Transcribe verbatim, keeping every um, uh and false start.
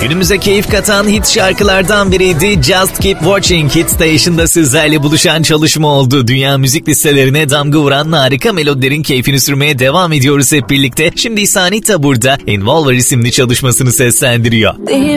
Günümüze keyif katan hit şarkılardan biriydi. Just Keep Watching Hit Station'da sizlerle buluşan çalışma oldu. Dünya müzik listelerine damga vuran harika melodilerin keyfini sürmeye devam ediyoruz hep birlikte. Şimdi ise Anita burada Involver isimli çalışmasını seslendiriyor.